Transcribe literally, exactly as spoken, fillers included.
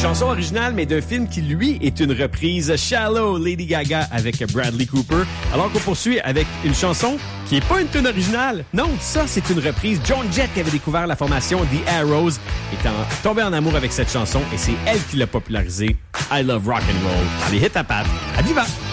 chanson originale, mais d'un film qui, lui, est une reprise. Shallow, Lady Gaga avec Bradley Cooper. Alors qu'on poursuit avec une chanson qui est pas une tune originale. Non, ça, c'est une reprise. Joan Jett qui avait découvert la formation The Arrows est en, tombé en amour avec cette chanson et c'est elle qui l'a popularisée. I Love Rock and Roll. Dans les hits à pattes. À Viva!